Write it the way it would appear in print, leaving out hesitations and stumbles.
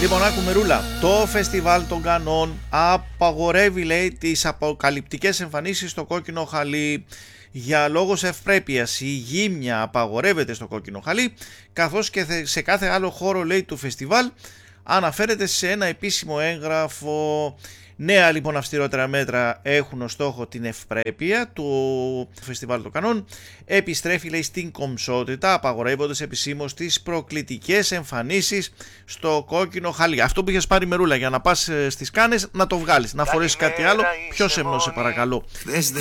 Λοιπόν, άκου Μερούλα, το φεστιβάλ των Κανών απαγορεύει, λέει, τις αποκαλυπτικές εμφανίσεις στο κόκκινο χαλί. Για λόγους ευπρέπειας η γύμνια απαγορεύεται στο κόκκινο χαλί, καθώς και σε κάθε άλλο χώρο, λέει, του φεστιβάλ αναφέρεται σε ένα επίσημο έγγραφο. Νέα λοιπόν αυστηρότερα μέτρα έχουν ως στόχο την ευπρέπεια του φεστιβάλ των Κανών. Επιστρέφει, λέει, στην κομψότητα, απαγορεύοντας επισήμως τις προκλητικές εμφανίσεις στο κόκκινο χαλί. Αυτό που είχες πάρει, Μερούλα, για να πας στις Κάνες να το βγάλεις, να φορέσεις κάτι άλλο. Πιο σεμνό, σε παρακαλώ. Χθες δεν